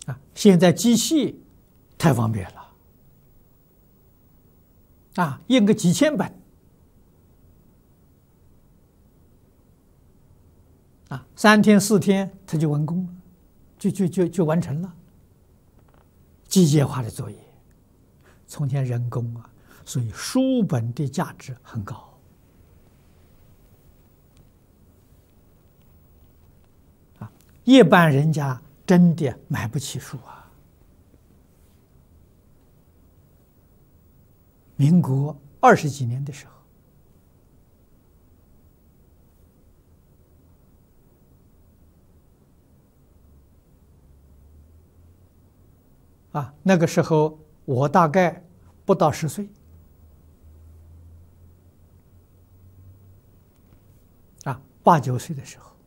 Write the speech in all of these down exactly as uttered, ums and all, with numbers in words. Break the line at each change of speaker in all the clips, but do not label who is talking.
啊，现在机器太方便了，啊，印个几千本，啊，三天四天它就完工了，就就就就完成了。机械化的作业，从前人工啊，所以书本的价值很高。啊，一般人家真的买不起书啊。民国二十几年的时候，啊，那个时候我大概不到十岁，啊，八九岁的时候，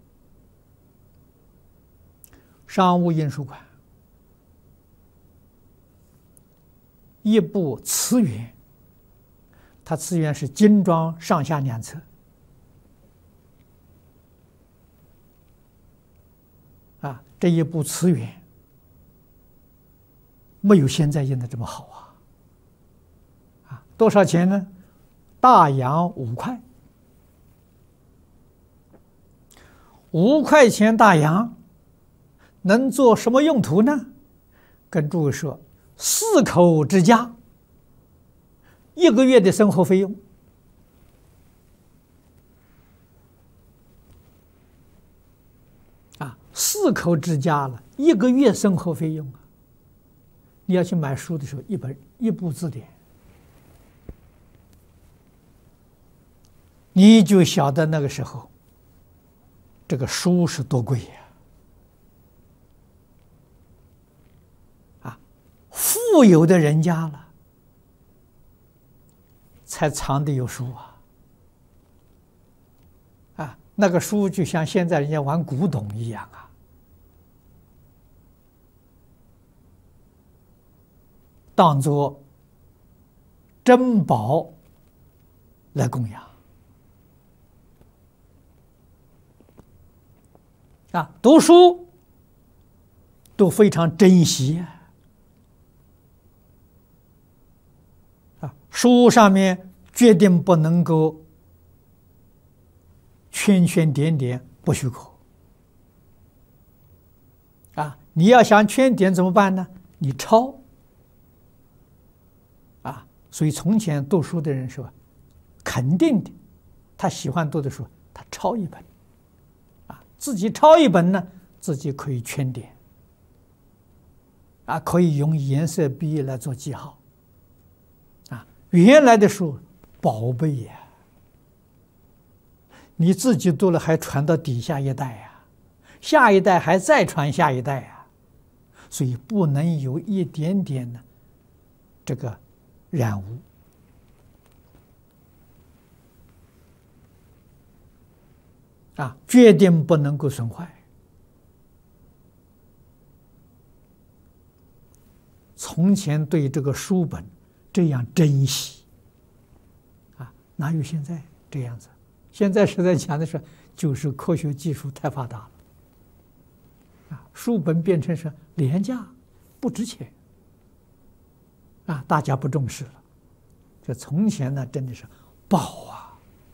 商务印书馆一部词源，它词源是精装上下两册，啊，这一部词源没有现在印的这么好啊！啊，多少钱呢？大洋五块，五块钱大洋能做什么用途呢？跟诸位说，四口之家一个月的生活费用，啊，四口之家了，一个月生活费用啊！你要去买书的时候，一本一部字典，你就晓得那个时候这个书是多贵呀！啊，富有的人家了，才藏的有书啊！啊，那个书就像现在人家玩古董一样啊！当作珍宝来供养啊，读书都非常珍惜啊，书上面决定不能够圈圈点点，不许可啊！你要想圈点怎么办呢？你抄。所以从前读书的人是吧，肯定的，他喜欢读的书，他抄一本，啊，自己抄一本呢，自己可以圈点，啊，可以用颜色笔来做记号，啊，原来的书宝贝呀，你自己读了还传到底下一代呀，下一代还再传下一代呀，所以不能有一点点的这个染污啊，决定不能够损坏。从前对这个书本这样珍惜啊，哪有现在这样子？现在实在讲的是，就是科学技术太发达了啊，书本变成是廉价，不值钱。啊，大家不重视了。这从前呢，真的是宝啊！